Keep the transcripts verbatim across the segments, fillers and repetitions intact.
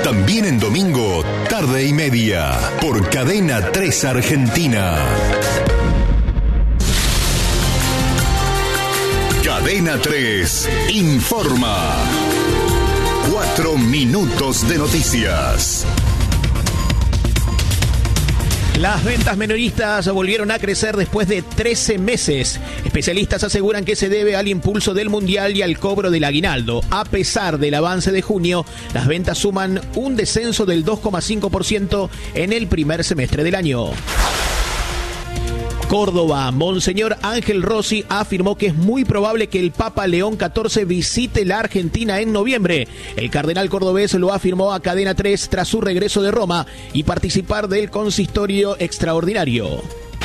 También en domingo, tarde y media, por Cadena tres Argentina. Cadena tres informa. Cuatro minutos de noticias. Las ventas minoristas volvieron a crecer después de trece meses. Especialistas aseguran que se debe al impulso del Mundial y al cobro del aguinaldo. A pesar del avance de junio, las ventas suman un descenso del dos coma cinco por ciento en el primer semestre del año. Córdoba, Monseñor Ángel Rossi afirmó que es muy probable que el Papa León catorce visite la Argentina en noviembre. El cardenal cordobés lo afirmó a Cadena tres tras su regreso de Roma y participar del consistorio extraordinario.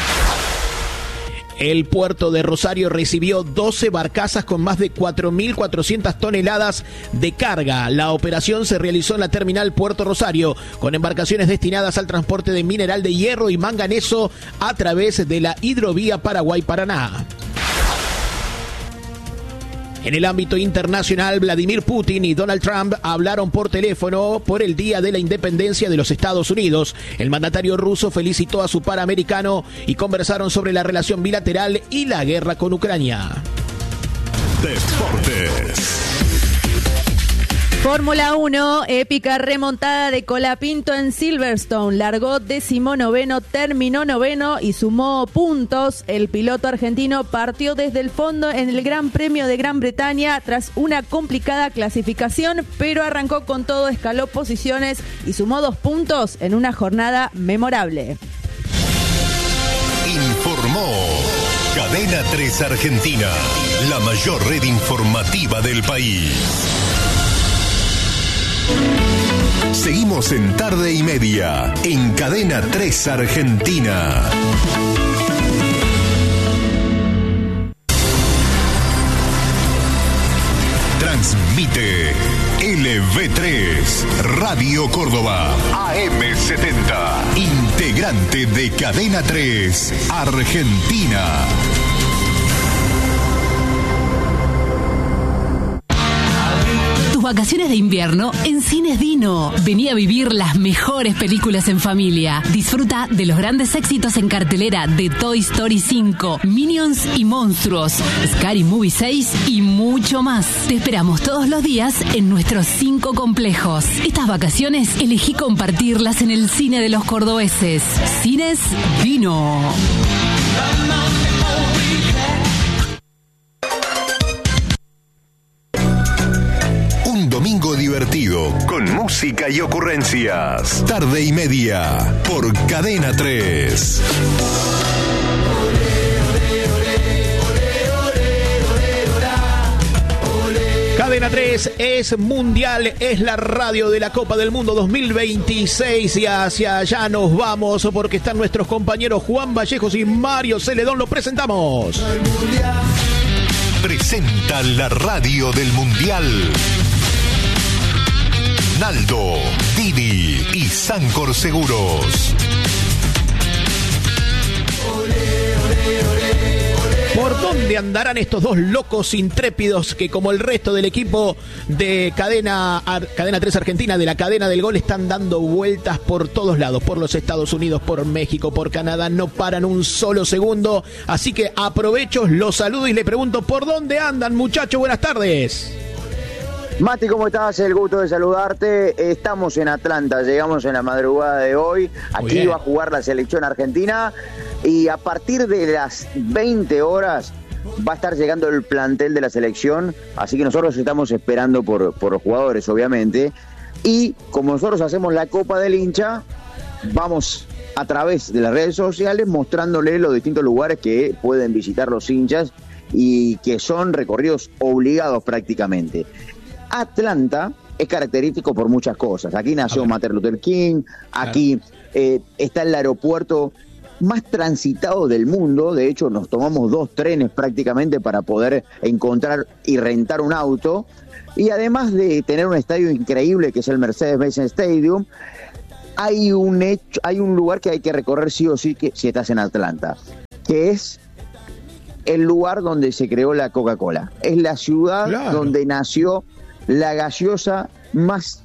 El puerto de Rosario recibió doce barcazas con más de cuatro mil cuatrocientas toneladas de carga. La operación se realizó en la terminal Puerto Rosario, con embarcaciones destinadas al transporte de mineral de hierro y manganeso a través de la hidrovía Paraguay-Paraná. En el ámbito internacional, Vladimir Putin y Donald Trump hablaron por teléfono por el Día de la Independencia de los Estados Unidos. El mandatario ruso felicitó a su par americano y conversaron sobre la relación bilateral y la guerra con Ucrania. Deportes. Fórmula uno, épica remontada de Colapinto en Silverstone. Largó decimonoveno, terminó noveno y sumó puntos. El piloto argentino partió desde el fondo en el Gran Premio de Gran Bretaña tras una complicada clasificación, pero arrancó con todo, escaló posiciones y sumó dos puntos en una jornada memorable. Informó Cadena tres Argentina, la mayor red informativa del país. Seguimos en Tarde y Media, en Cadena tres Argentina. Transmite L V tres, Radio Córdoba, A M setenta, integrante de Cadena tres Argentina. Vacaciones de invierno en Cines Dino. Vení a vivir las mejores películas en familia. Disfruta de los grandes éxitos en cartelera de Toy Story cinco, Minions y Monstruos, Scary Movie seis y mucho más. Te esperamos todos los días en nuestros cinco complejos. Estas vacaciones elegí compartirlas en el cine de los cordobeses. Cines Dino. Domingo divertido, con música y ocurrencias. Tarde y Media, por Cadena tres. Cadena tres es mundial, es la radio de la Copa del Mundo dos mil veintiséis y hacia allá nos vamos porque están nuestros compañeros Juan Vallejos y Mario Celedón. Lo presentamos. Presenta la radio del mundial. Naldo, Didi y Sancor Seguros. ¿Por dónde andarán estos dos locos intrépidos que, como el resto del equipo de Cadena, Cadena tres Argentina, de la cadena del gol, están dando vueltas por todos lados? Por los Estados Unidos, por México, por Canadá, no paran un solo segundo. Así que aprovecho, los saludo y le pregunto ¿por dónde andan, muchachos? Buenas tardes. Mati, ¿cómo estás? El gusto de saludarte. Estamos en Atlanta, llegamos en la madrugada de hoy. Aquí va a jugar la selección argentina y a partir de las veinte horas va a estar llegando el plantel de la selección. Así que nosotros estamos esperando por, por los jugadores, obviamente. Y como nosotros hacemos la Copa del Hincha, vamos a través de las redes sociales mostrándole los distintos lugares que pueden visitar los hinchas y que son recorridos obligados prácticamente. Atlanta es característico por muchas cosas. Aquí nació Martin Luther King, aquí eh, está el aeropuerto más transitado del mundo. De hecho, nos tomamos dos trenes prácticamente para poder encontrar y rentar un auto. Y además de tener un estadio increíble que es el Mercedes-Benz Stadium, hay un hecho, hay un lugar que hay que recorrer sí o sí que, si estás en Atlanta, que es el lugar donde se creó la Coca-Cola. Es la ciudad claro. donde nació la gaseosa más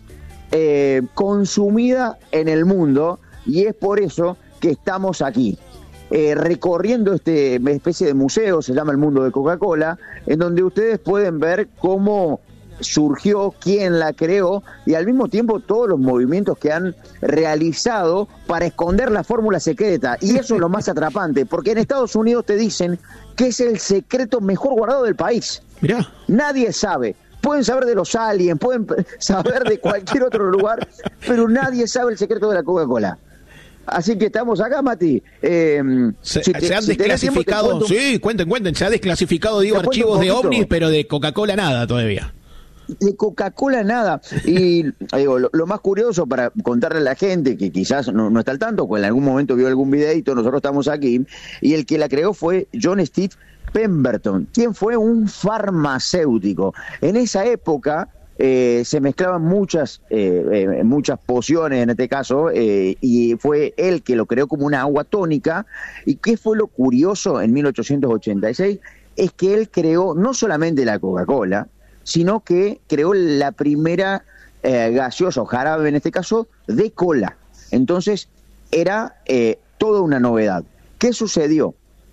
eh, consumida en el mundo, y es por eso que estamos aquí. Eh, recorriendo este especie de museo, se llama El Mundo de Coca-Cola, en donde ustedes pueden ver cómo surgió, quién la creó y al mismo tiempo todos los movimientos que han realizado para esconder la fórmula secreta. Y eso es lo más atrapante, porque en Estados Unidos te dicen que es el secreto mejor guardado del país. Mirá. Nadie sabe. Pueden saber de los aliens, pueden saber de cualquier otro lugar, pero nadie sabe el secreto de la Coca-Cola. Así que estamos acá, Mati. Eh, se, si te, se han si desclasificado, tiempo, sí, cuenten, cuenten, se ha desclasificado, digo, archivos de ovnis, pero de Coca-Cola nada todavía. De Coca-Cola nada. Y digo, lo, lo más curioso para contarle a la gente que quizás no, no está al tanto, pues en algún momento vio algún videito, nosotros estamos aquí, y el que la creó fue John Steve Pemberton, quien fue un farmacéutico. En esa época eh, se mezclaban muchas eh, eh, muchas pociones en este caso, eh, y fue él que lo creó como una agua tónica. ¿Y qué fue lo curioso en mil ochocientos ochenta y seis? Es que él creó no solamente la Coca-Cola, sino que creó la primera eh, gaseosa o jarabe, en este caso, de cola. Entonces, era eh, toda una novedad. ¿Qué sucedió?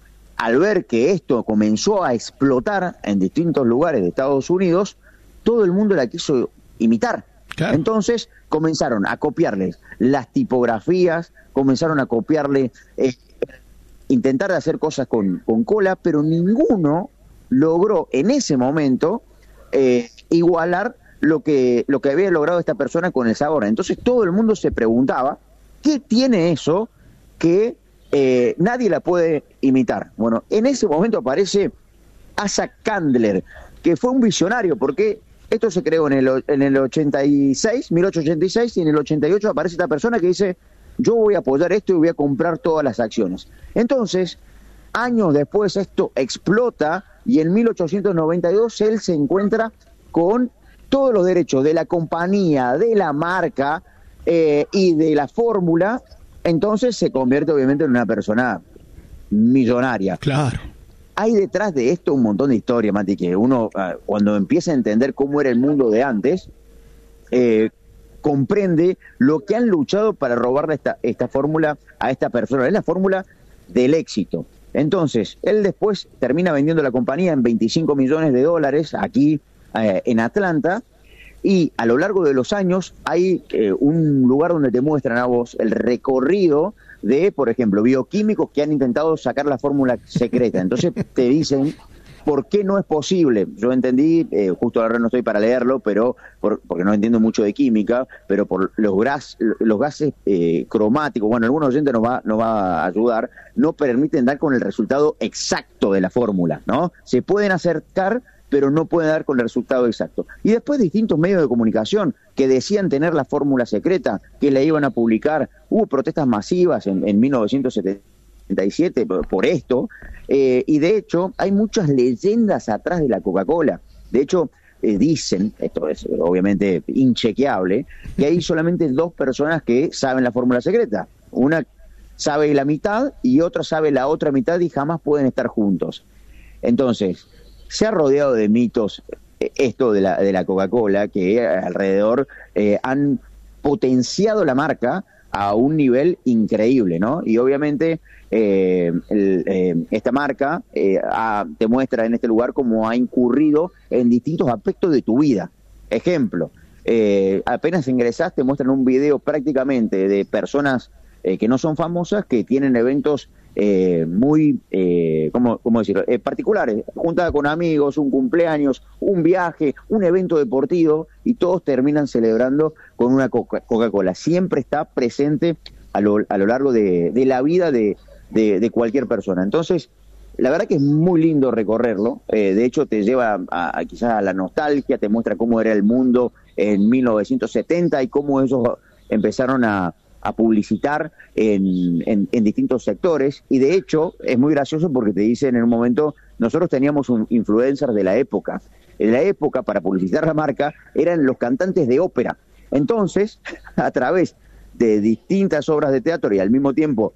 Al ver que esto comenzó a explotar en distintos lugares de Estados Unidos, todo el mundo la quiso imitar. Claro. Entonces, comenzaron a copiarles las tipografías, comenzaron a copiarle, eh, intentar hacer cosas con, con cola, pero ninguno logró en ese momento Eh, igualar lo que lo que había logrado esta persona con el sabor. Entonces todo el mundo se preguntaba, ¿qué tiene eso que eh, nadie la puede imitar? Bueno, en ese momento aparece Asa Candler, que fue un visionario, porque esto se creó en el, en el ochenta y seis, mil ochocientos ochenta y seis, y en el ochenta y ocho aparece esta persona que dice, yo voy a apoyar esto y voy a comprar todas las acciones. Entonces, años después esto explota, y en mil ochocientos noventa y dos él se encuentra con todos los derechos de la compañía, de la marca eh, y de la fórmula. Entonces se convierte obviamente en una persona millonaria. Claro. Hay detrás de esto un montón de historia, Mati, que uno uh, cuando empieza a entender cómo era el mundo de antes, eh, comprende lo que han luchado para robarle esta, esta fórmula a esta persona. Es la fórmula del éxito. Entonces, él después termina vendiendo la compañía en veinticinco millones de dólares aquí eh, en Atlanta, y a lo largo de los años hay eh, un lugar donde te muestran a vos el recorrido de, por ejemplo, bioquímicos que han intentado sacar la fórmula secreta. Entonces te dicen por qué no es posible. Yo entendí, eh, justo ahora no estoy para leerlo, pero por, porque no entiendo mucho de química, pero por los, gras, los gases eh, cromáticos, bueno, algunos oyentes nos va, nos va a ayudar, no permiten dar con el resultado exacto de la fórmula, ¿no? Se pueden acercar, pero no pueden dar con el resultado exacto. Y después distintos medios de comunicación que decían tener la fórmula secreta, que la iban a publicar. Hubo protestas masivas en, en mil novecientos setenta y siete por, por esto, eh, y de hecho hay muchas leyendas atrás de la Coca-Cola. De hecho, eh, dicen, esto es obviamente inchequeable, que hay solamente dos personas que saben la fórmula secreta. Una sabe la mitad y otra sabe la otra mitad, y jamás pueden estar juntos. Entonces, se ha rodeado de mitos esto de la, de la Coca-Cola, que alrededor eh, han potenciado la marca a un nivel increíble, ¿no? Y obviamente eh, el, eh, esta marca eh, ha, te muestra en este lugar cómo ha incurrido en distintos aspectos de tu vida. Ejemplo, eh, apenas ingresás te muestran un video prácticamente de personas eh, que no son famosas, que tienen eventos Eh, muy, eh, ¿cómo, cómo decirlo? Eh, particulares, juntada con amigos, un cumpleaños, un viaje, un evento deportivo, y todos terminan celebrando con una Coca- Coca-Cola. Siempre está presente a lo, a lo largo de, de la vida de, de, de cualquier persona. Entonces, la verdad que es muy lindo recorrerlo. Eh, de hecho, te lleva a, a quizás a la nostalgia, te muestra cómo era el mundo en mil novecientos setenta y cómo ellos empezaron a a publicitar en, en, en distintos sectores. Y de hecho es muy gracioso porque te dicen en un momento, nosotros teníamos un influencer de la época. En la época, para publicitar la marca, eran los cantantes de ópera. Entonces, a través de distintas obras de teatro y al mismo tiempo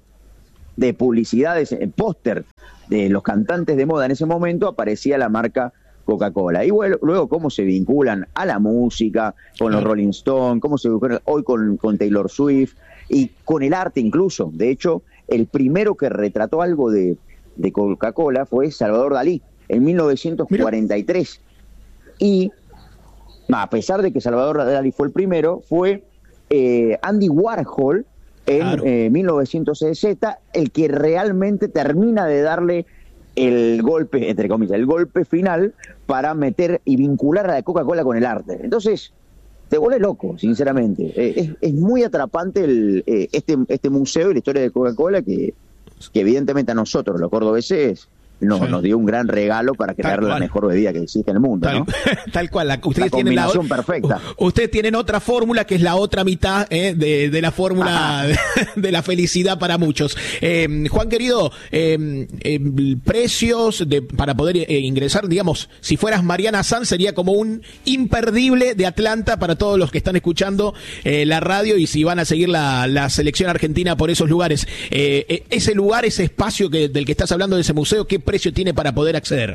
de publicidades, en póster de los cantantes de moda en ese momento, aparecía la marca Coca-Cola. Y bueno, luego cómo se vinculan a la música, con los Rolling Stones, cómo se vinculan hoy con, con Taylor Swift y con el arte incluso. De hecho, el primero que retrató algo de, de Coca-Cola fue Salvador Dalí, en mil novecientos cuarenta y tres. Mira. Y a pesar de que Salvador Dalí fue el primero, fue eh, Andy Warhol en claro. eh, mil novecientos sesenta el que realmente termina de darle el golpe, entre comillas, el golpe final para meter y vincular a la Coca-Cola con el arte. Entonces, te vuelve loco, sinceramente. Eh, es, es muy atrapante el, eh, este, este museo y la historia de Coca-Cola que, que evidentemente a nosotros, los cordobeses, nos, sí. nos dio un gran regalo para crear la mejor bebida que existe en el mundo, tal, ¿no? Tal cual. La, ustedes la tienen combinación la, perfecta. Ustedes tienen otra fórmula que es la otra mitad eh, de, de la fórmula de, de la felicidad para muchos. Eh, Juan querido, eh, eh, precios de, para poder eh, ingresar, digamos, si fueras Mariana Sanz sería como un imperdible de Atlanta para todos los que están escuchando eh, la radio y si van a seguir la, la selección argentina por esos lugares. Eh, ese lugar, ese espacio que, del que estás hablando, de ese museo, ¿qué precio tiene para poder acceder?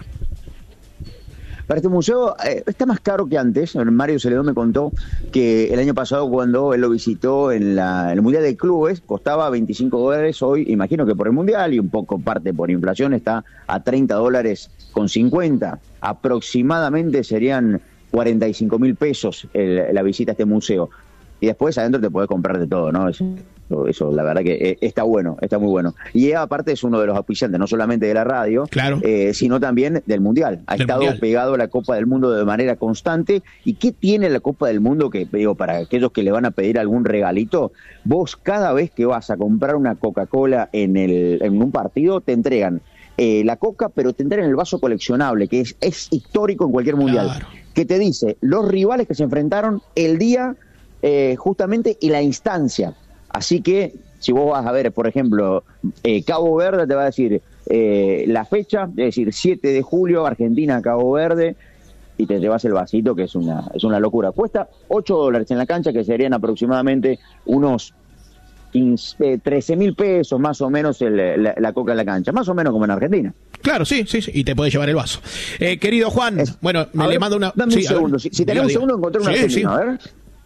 Para este museo eh, está más caro que antes. Mario Celedón me contó que el año pasado, cuando él lo visitó en la, el Mundial de Clubes, costaba veinticinco dólares. Hoy, imagino que por el Mundial y un poco parte por inflación, está a treinta dólares con cincuenta. Aproximadamente serían cuarenta y cinco mil pesos el, la visita a este museo. Y después adentro te podés comprar de todo, ¿no? Eso, eso la verdad que está bueno, está muy bueno. Y aparte es uno de los auspiciantes, no solamente de la radio, claro. eh, sino también del Mundial. Ha del estado mundial. Pegado a la Copa del Mundo de manera constante. ¿Y qué tiene la Copa del Mundo? Que digo, para aquellos que le van a pedir algún regalito, vos cada vez que vas a comprar una Coca-Cola en, el, en un partido, te entregan eh, la Coca, pero te entregan el vaso coleccionable, que es, es histórico en cualquier Mundial. Claro. Que te dice los rivales que se enfrentaron el día... Eh, justamente y la instancia. Así que si vos vas a ver, por ejemplo, eh, Cabo Verde, te va a decir eh, la fecha, es decir, siete de julio, Argentina, Cabo Verde, y te llevas el vasito, que es una es una locura. Cuesta ocho dólares en la cancha, que serían aproximadamente unos quince, trece mil pesos más o menos el, la, la coca en la cancha, más o menos como en Argentina. Claro, sí, sí, sí, y te puedes llevar el vaso. Eh, querido Juan, es, bueno, me ver, le mando una... Dame sí, un segundo, si, si tenemos un segundo encontré una sí, sí. A ver.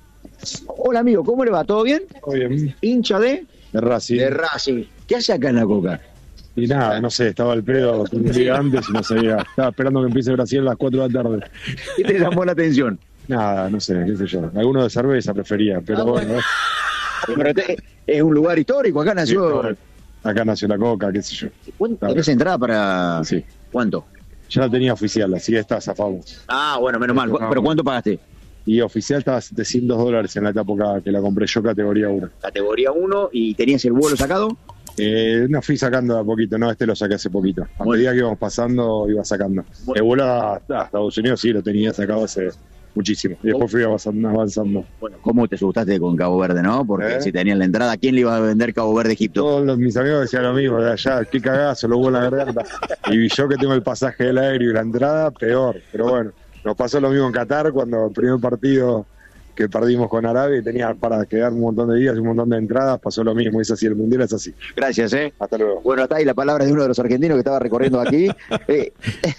Hola amigo, ¿cómo le va? ¿Todo bien? Todo bien. ¿Hincha de? De Racing. De Racing. ¿Qué hace acá en la Coca? Y nada, no sé, estaba al pedo un día antes y no sabía. Estaba esperando que empiece Brasil a las cuatro de la tarde. ¿Qué te llamó la atención? Nada, no sé, qué sé yo. Alguno de cerveza prefería, pero ah, bueno. bueno. Pero es un lugar histórico, acá nació... Sí, acá nació la Coca, qué sé yo. ¿Tenés entrada para...? Sí. ¿Cuánto? Ya la tenía oficial, así que está zafado. Ah, bueno, menos mal. ¿Pero cuánto pagaste? Y oficial estaba setecientos dólares en la etapa que la compré yo, categoría uno. Categoría uno, ¿y tenías el vuelo sacado? Eh, no, fui sacando de a poquito, no, este lo saqué hace poquito. A bueno. medida que íbamos pasando, iba sacando. Bueno. El vuelo a, a Estados Unidos sí lo tenía sacado hace muchísimo. Y después fui avanzando. avanzando. Bueno, ¿cómo te asustaste con Cabo Verde, no? Porque ¿Eh? si tenían la entrada, ¿quién le iba a vender Cabo Verde a Egipto? Todos los, mis amigos decían lo mismo, de allá, qué cagazo, lo hubo en la garganta. Y yo que tengo el pasaje del aéreo y la entrada, peor. Pero bueno, nos pasó lo mismo en Qatar, cuando el primer partido que perdimos con Arabia y tenía para quedar un montón de días y un montón de entradas, pasó lo mismo, es así, el Mundial es así. Gracias, ¿eh? Hasta luego. Bueno, está ahí la palabra de uno de los argentinos que estaba recorriendo aquí. eh,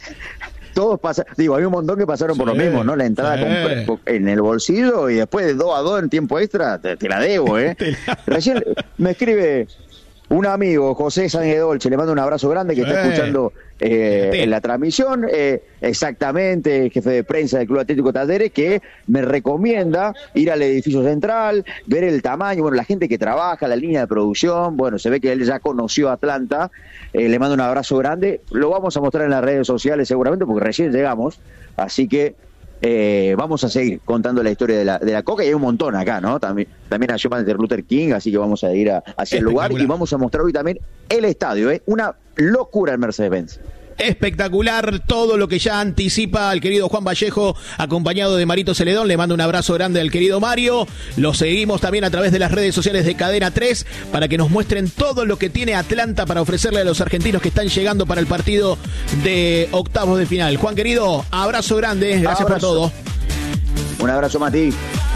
todos pasaron, digo, hay un montón que pasaron sí, por lo mismo, ¿no? La entrada sí. con, en el bolsillo y después de dos a dos en tiempo extra, te, te la debo, ¿eh? Recién me escribe un amigo, José Sanguedolce, le mando un abrazo grande que sí. está escuchando eh, sí. en la transmisión, eh, exactamente, jefe de prensa del Club Atlético Talleres, que me recomienda ir al edificio central, ver el tamaño, bueno, la gente que trabaja, la línea de producción, bueno, se ve que él ya conoció Atlanta, eh, le mando un abrazo grande, lo vamos a mostrar en las redes sociales seguramente porque recién llegamos, así que Eh, vamos a seguir contando la historia de la, de la Coca, y hay un montón acá, ¿no? También, también nació Martin Luther King, así que vamos a ir a, hacia el lugar y vamos a mostrar hoy también el estadio, ¿eh? Una locura el Mercedes-Benz. Espectacular todo lo que ya anticipa el querido Juan Vallejo, acompañado de Marito Celedón. Le mando un abrazo grande al querido Mario. Lo seguimos también a través de las redes sociales de Cadena tres para que nos muestren todo lo que tiene Atlanta para ofrecerle a los argentinos que están llegando para el partido de octavos de final. Juan querido, abrazo grande, gracias abrazo. por todo. Un abrazo, Mati.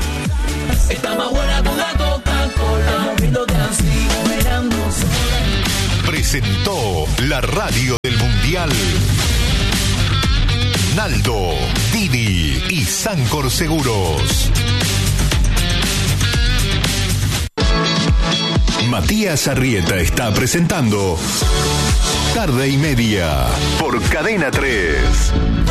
Está más buena con la Coca-Cola, moviéndote así, mirando. Presentó la radio del Mundial. Naldo, Didi y Sancor Seguros. Matías Arrieta está presentando Tarde y Media por Cadena tres.